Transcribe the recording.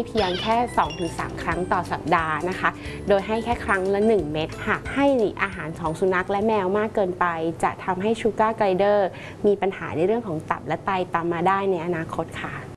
เพียงแค่ 2-3 ครั้งต่อสัปดาห์นะคะโดยให้แค่ครั้งละ1 เม็ดหากให้อาหารของสุนัขและแมวมากเกินไปจะทำให้ชูการ์ไกลเดอร์มีปัญหาในเรื่องของตับและไตตามมาได้ในอนาคตค่ะ